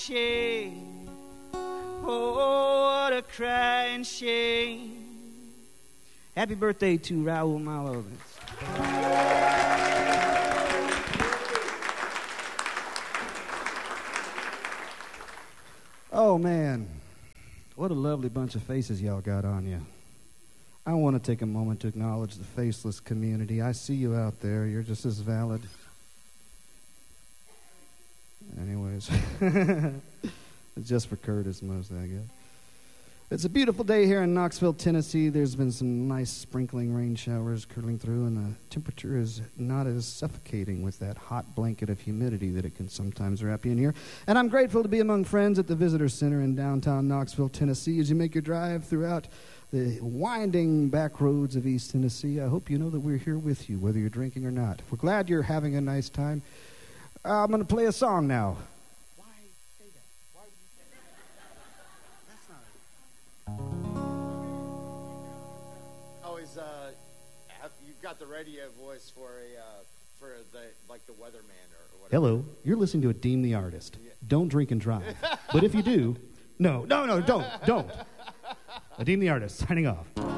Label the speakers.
Speaker 1: shame. Oh, what a crying shame. Happy birthday to Raul Malo.
Speaker 2: Oh, man. What a lovely bunch of faces y'all got on you. I want to take a moment to acknowledge the faceless community. I see you out there. You're just as valid. Anyways. It's just for Curtis mostly, I guess. It's a beautiful day here in Knoxville, Tennessee. There's been some nice sprinkling rain showers curling through, and the temperature is not as suffocating with that hot blanket of humidity that it can sometimes wrap you in here. And I'm grateful to be among friends at the Visitor Center in downtown Knoxville, Tennessee. As you make your drive throughout the winding back roads of East Tennessee, I hope you know that we're here with you, whether you're drinking or not. We're glad you're having a nice time. I'm going to play a song now.
Speaker 3: You've got the radio voice for the weatherman or whatever.
Speaker 2: Hello, you're listening to Adeem the Artist. Yeah. Don't drink and drive. But if you do, no, don't. Adeem the Artist, signing off.